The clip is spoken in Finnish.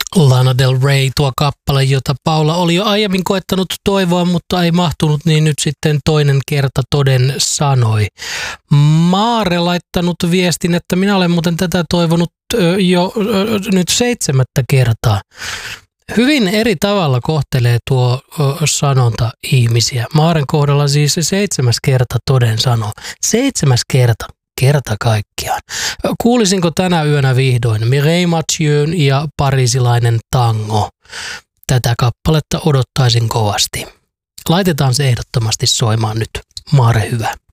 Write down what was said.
Lana Del Rey, tuo kappale, jota Paula oli jo aiemmin koettanut toivoa, mutta ei mahtunut, niin nyt sitten toinen kerta toden sanoi. Maare laittanut viestin, että minä olen muuten tätä toivonut jo nyt 7. kertaa. Hyvin eri tavalla kohtelee tuo sanonta ihmisiä. Maaren kohdalla siis se 7. kerta toden sanoo. 7. kerta kaikkiaan. Kuulisinko tänä yönä vihdoin Mireille Mathieu'n ja Pariisilainen tango? Tätä kappaletta odottaisin kovasti. Laitetaan se ehdottomasti soimaan nyt. Maare hyvä.